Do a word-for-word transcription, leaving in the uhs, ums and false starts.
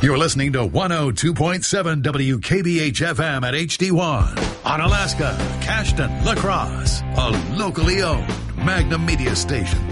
You're listening to one oh two point seven W K B H F M at H D one. Onalaska, Cashton, La Crosse, a locally owned Magnum Media station.